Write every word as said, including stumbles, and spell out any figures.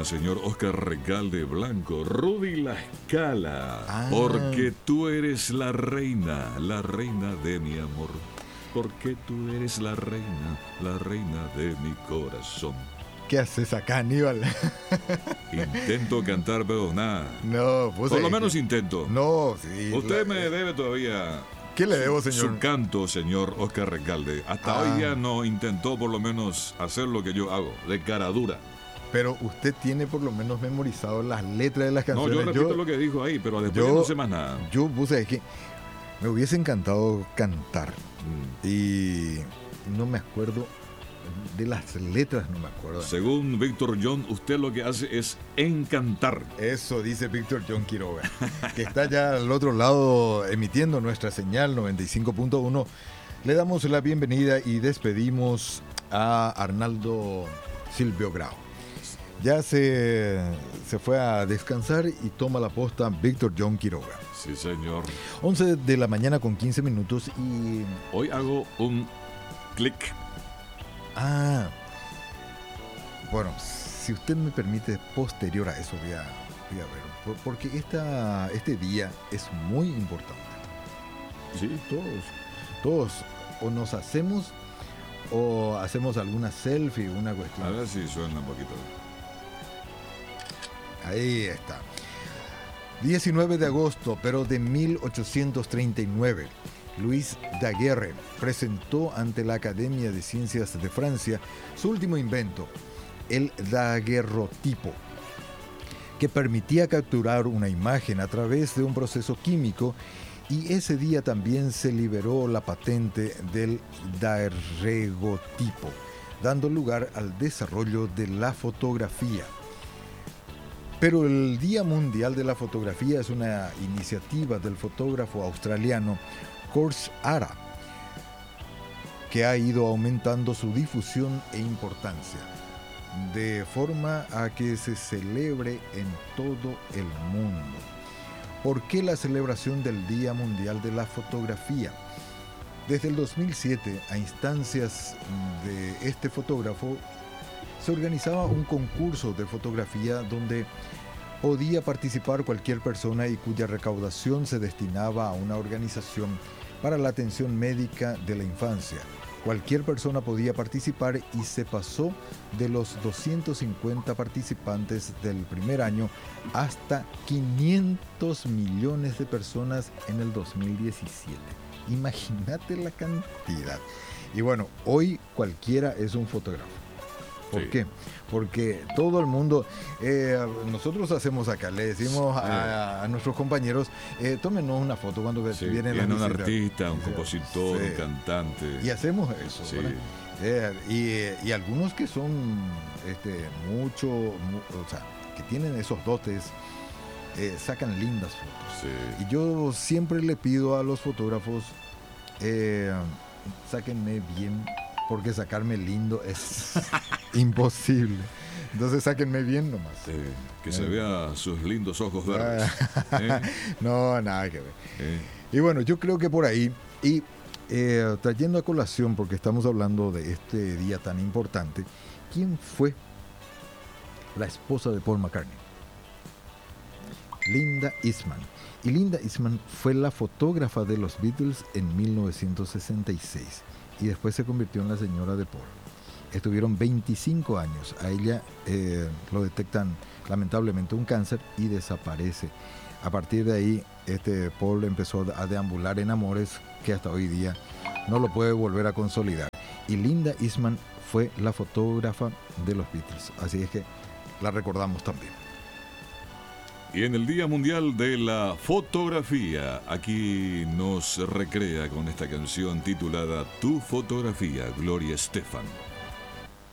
señor Oscar Recalde Blanco, Rudy La Escala, Ah. porque tú eres la reina, la reina de mi amor, porque tú eres la reina, la reina de mi corazón. ¿Qué haces acá, Aníbal? Intento cantar, pero nada. No, pues. Por lo eh, menos que- intento. No, sí. Usted la- me debe todavía ¿Qué le debo, su señor? canto, señor Oscar Recalde. Hasta Ah. hoy ya no intentó por lo menos hacer lo que yo hago, de cara dura. Pero usted tiene por lo menos memorizado las letras de las No, canciones. yo repito lo que dijo ahí, pero después yo- ya no sé más nada. Yo puse que me hubiese encantado cantar Mm. y no me acuerdo de las letras, no me acuerdo. Según Víctor John, usted lo que hace es encantar. Eso dice Víctor John Quiroga, que está ya al otro lado emitiendo nuestra señal noventa y cinco punto uno. Le damos la bienvenida y despedimos a Arnaldo Silvio Grau. Ya se, se fue a descansar y toma la posta Víctor John Quiroga. Sí, señor. once de la mañana con quince minutos y... Hoy hago un clic. Ah, bueno, si usted me permite, posterior a eso voy a, voy a ver, por- porque esta, este día es muy importante. Sí. Todos, todos o nos hacemos o hacemos alguna selfie, una A cuestión. ver si suena un poquito. Ahí está. diecinueve de agosto, pero de mil ochocientos treinta y nueve. Louis Daguerre presentó ante la Academia de Ciencias de Francia su último invento, el daguerrotipo, que permitía capturar una imagen a través de un proceso químico, y ese día también se liberó la patente del daguerreotipo, dando lugar al desarrollo de la fotografía. Pero el Día Mundial de la Fotografía es una iniciativa del fotógrafo australiano Kosh Ara, que ha ido aumentando su difusión e importancia, de forma a que se celebre en todo el mundo. ¿Por qué la celebración del Día Mundial de la Fotografía? Desde el dos mil siete, a instancias de este fotógrafo, se organizaba un concurso de fotografía donde podía participar cualquier persona y cuya recaudación se destinaba a una organización para la atención médica de la infancia. Cualquier persona podía participar y se pasó de los doscientos cincuenta participantes del primer año hasta quinientos millones de personas en el dos mil diecisiete. Imagínate la cantidad. Y bueno, hoy cualquiera es un fotógrafo. ¿Por Sí. qué? Porque todo el mundo, eh, nosotros hacemos acá, le decimos a, a nuestros compañeros, eh, tómenos una foto cuando Sí, vienen las viene un visitas. artista, un Sí. compositor, Sí. un cantante. Y hacemos eso, Sí. ¿verdad? Eh, y, y algunos que son este, mucho, mu- o sea, que tienen esos dotes, eh, sacan lindas fotos. Sí. Y yo siempre le pido a los fotógrafos, eh, sáquenme bien, porque sacarme lindo es imposible. Entonces sáquenme bien nomás. Sí, que se vea sus lindos ojos verdes. Ah. ¿Eh? No, nada que ver. ¿Eh? Y bueno, yo creo que por ahí, y eh, trayendo a colación, porque estamos hablando de este día tan importante, ¿quién fue la esposa de Paul McCartney? Linda Eastman. Y Linda Eastman fue la fotógrafa de los Beatles en mil novecientos sesenta y seis y después se convirtió en la señora de Paul. Estuvieron veinticinco años. A ella eh, lo detectan lamentablemente un cáncer y desaparece. A partir de ahí, este Paul empezó a deambular en amores que hasta hoy día no lo puede volver a consolidar. Y Linda Eastman fue la fotógrafa de los Beatles. Así es que la recordamos también. Y en el Día Mundial de la Fotografía, aquí nos recrea con esta canción titulada Tu Fotografía, Gloria Estefan.